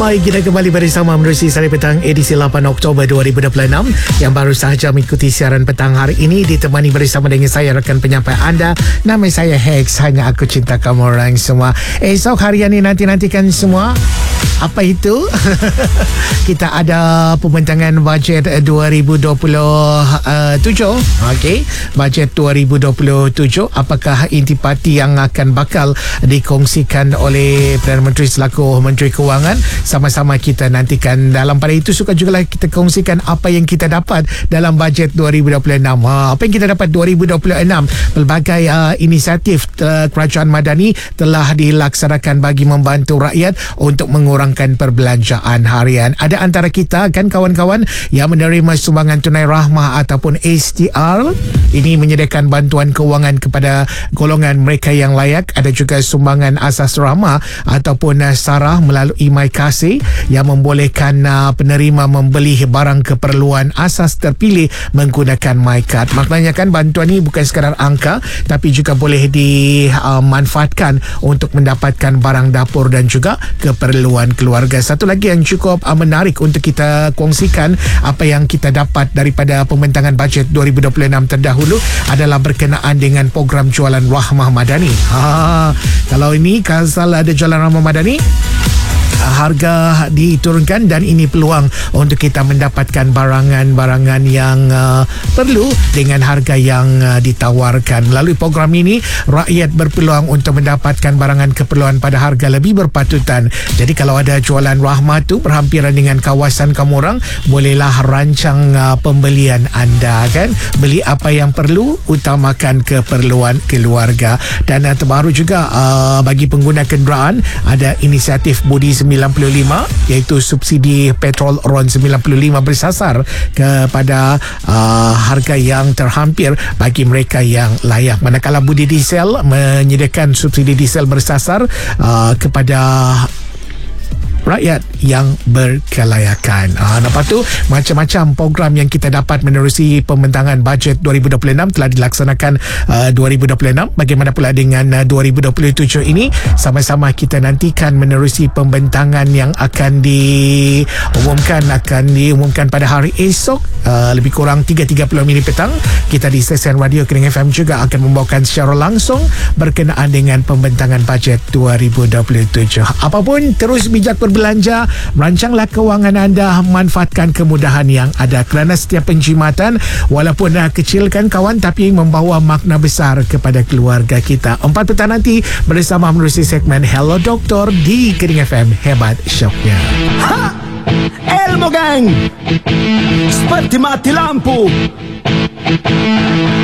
Baik, kita kembali bersama menerusi Sari Petang edisi 8 Oktober 2026 yang baru sahaja mengikuti siaran petang hari ini, ditemani bersama dengan saya rakan penyampai anda. Nama saya Hex, hanya aku cinta kamu orang semua. Esok harian ini nanti-nantikan semua. Apa itu? Kita ada pembentangan bajet 2027. Okey, bajet 2027. Apakah intipati yang akan bakal dikongsikan oleh Perdana Menteri selaku Menteri Kewangan? Sama-sama kita nantikan. Dalam pada itu suka juga kita kongsikan apa yang kita dapat dalam bajet 2026. Apa yang kita dapat 2026? Pelbagai inisiatif kerajaan madani telah dilaksanakan bagi membantu rakyat untuk mengurangkan perbelanjaan harian. Ada antara kita kan kawan-kawan yang menerima sumbangan tunai rahmah ataupun STR. Ini menyediakan bantuan kewangan kepada golongan mereka yang layak. Ada juga sumbangan asas rahmah ataupun sarah melalui MyKasih yang membolehkan penerima membeli barang keperluan asas terpilih menggunakan MyCard. Maknanya kan bantuan ini bukan sekadar angka, tapi juga boleh dimanfaatkan untuk mendapatkan barang dapur dan juga keperluan keluarga. Satu lagi yang cukup menarik untuk kita kongsikan apa yang kita dapat daripada pembentangan bajet 2026 terdahulu adalah berkenaan dengan program jualan rahmah madani. Kalau ini kasal ada jualan rahmah madani, harga diturunkan dan ini peluang untuk kita mendapatkan barangan-barangan yang perlu dengan harga yang ditawarkan. Melalui program ini, rakyat berpeluang untuk mendapatkan barangan keperluan pada harga lebih berpatutan. Jadi kalau ada jualan rahmah tu berhampiran dengan kawasan kamu orang, bolehlah rancang pembelian anda kan. Beli apa yang perlu, utamakan keperluan keluarga. Dan terbaru juga bagi pengguna kenderaan, ada inisiatif Budi 95 iaitu subsidi petrol RON 95 bersasar kepada harga yang terhampir bagi mereka yang layak. Manakala Budi Diesel menyediakan subsidi diesel bersasar kepada rakyat yang berkelayakan. Nampak tu macam-macam program yang kita dapat menerusi pembentangan bajet 2026 telah dilaksanakan 2026. Bagaimana pula dengan 2027 ini? Sama-sama kita nantikan menerusi pembentangan yang akan diumumkan pada hari esok lebih kurang 3.30 minit petang. Kita di stesen radio Kening FM juga akan membawakan secara langsung berkenaan dengan pembentangan bajet 2027. Apapun, terus bijak berbelanja, merancanglah kewangan anda, manfaatkan kemudahan yang ada kerana setiap penjimatan walaupun kecil kan kawan, tapi membawa makna besar kepada keluarga kita. 4 petang nanti bersama menerusi segmen Hello Doktor di Kening FM. Hebat syoknya. Elmo Gang, seperti mati lampu.